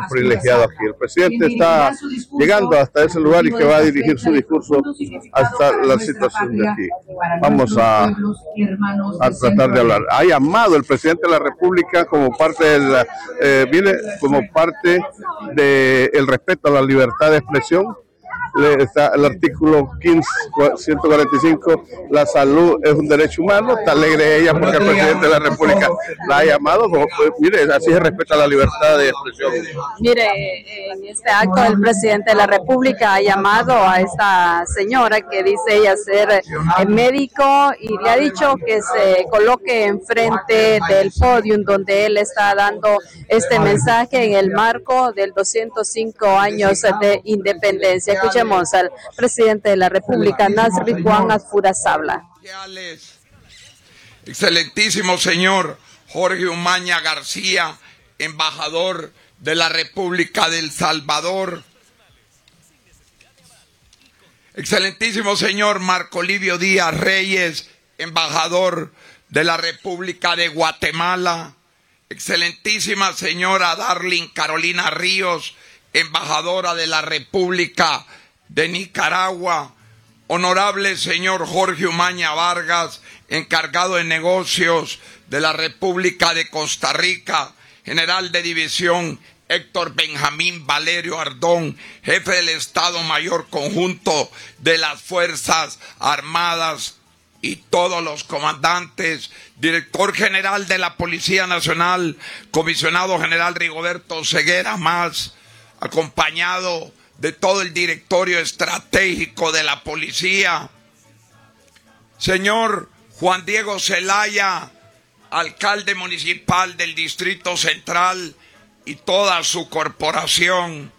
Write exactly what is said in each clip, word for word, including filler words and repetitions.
privilegiado aquí. El presidente está llegando hasta ese lugar y que va a dirigir su discurso hasta la situación de aquí. Vamos a, a tratar de hablar. Ha llamado el presidente de la República como parte del, eh, viene como parte del respeto a la libertad de expresión. Está el artículo quince, ciento cuarenta y cinco, la salud es un derecho humano. Está alegre ella porque el presidente de la República la ha llamado. Pues, mire, así se respeta la libertad de expresión. Mire, en este acto el presidente de la República ha llamado a esta señora que dice ella ser médico y le ha dicho que se coloque enfrente del podio donde él está dando este mensaje en el marco del doscientos cinco años de independencia. Escuchemos al presidente de la República, Nasr Bikuan Asfura Sabla. Excelentísimo señor Jorge Umaña García, embajador de la República de El Salvador. Excelentísimo señor Marco Livio Díaz Reyes, embajador de la República de Guatemala. Excelentísima señora Darling Carolina Ríos, embajadora de la República de Nicaragua. Honorable señor Jorge Umaña Vargas, encargado de negocios de la República de Costa Rica. General de división Héctor Benjamín Valerio Ardón, jefe del Estado Mayor Conjunto de las Fuerzas Armadas, y todos los comandantes, director general de la Policía Nacional, comisionado general Rigoberto Ceguera Más, acompañado de todo el directorio estratégico de la policía, señor Juan Diego Zelaya, alcalde municipal del Distrito Central y toda su corporación.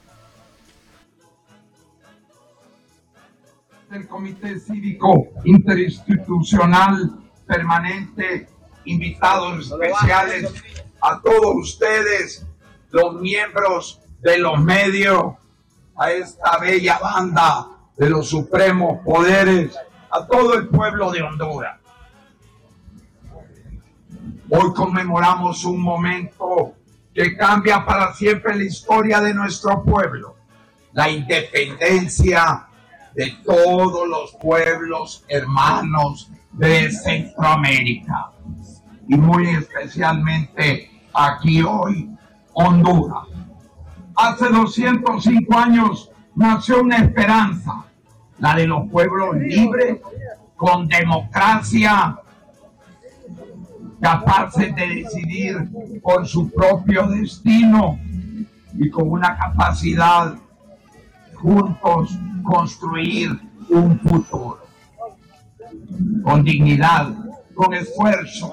Del Comité Cívico Interinstitucional Permanente, invitados especiales, a todos ustedes, los miembros de los medios, a esta bella banda de los supremos poderes, a todo el pueblo de Honduras. Hoy conmemoramos un momento que cambia para siempre la historia de nuestro pueblo, la independencia de todos los pueblos hermanos de Centroamérica, y muy especialmente aquí hoy, Honduras. Hace doscientos cinco años nació una esperanza, la de los pueblos libres, con democracia, capaces de decidir por su propio destino y con una capacidad juntos construir un futuro, con dignidad, con esfuerzo.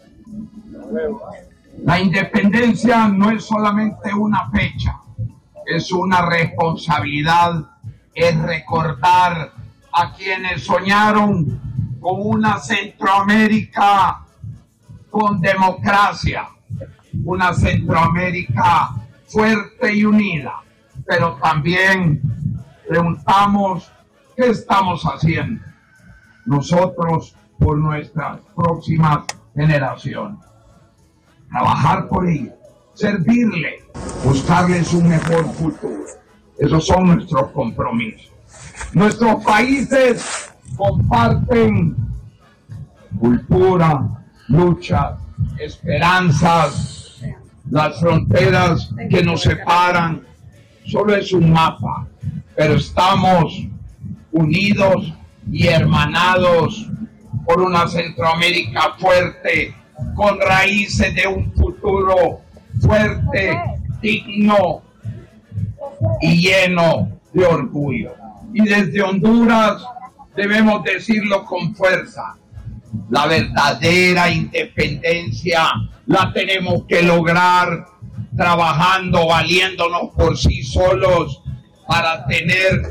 La independencia no es solamente una fecha, es una responsabilidad, es recordar a quienes soñaron con una Centroamérica con democracia, una Centroamérica fuerte y unida, pero también preguntamos qué estamos haciendo nosotros por nuestras próximas generaciones. Trabajar por ellos, servirles, buscarles un mejor futuro. Esos son nuestros compromisos. Nuestros países comparten cultura, luchas, esperanzas. Las fronteras que nos separan solo es un mapa, pero estamos unidos y hermanados por una Centroamérica fuerte, con raíces de un futuro fuerte, digno y lleno de orgullo. Y desde Honduras debemos decirlo con fuerza: la verdadera independencia la tenemos que lograr trabajando, valiéndonos por sí solos para tener...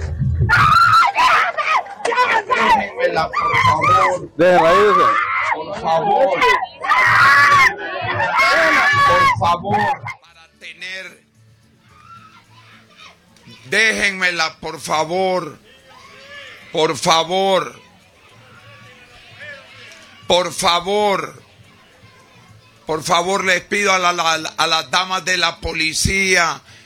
Déjenmela, por favor. Déjala irse. Por favor. Por favor. Para tener... Déjenmela, por favor. Por favor. Por favor. Por favor, les pido a, la, a las damas de la policía